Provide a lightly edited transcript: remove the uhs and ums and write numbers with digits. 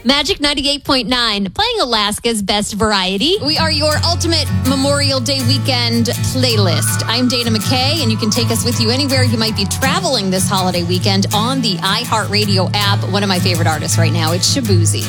Magic 98.9, playing Alaska's best variety. We are your ultimate Memorial Day weekend playlist. I'm Dana McKay, and you can take us with you anywhere you might be traveling this holiday weekend on the iHeartRadio app. One of my favorite artists right now, it's Shabuzi.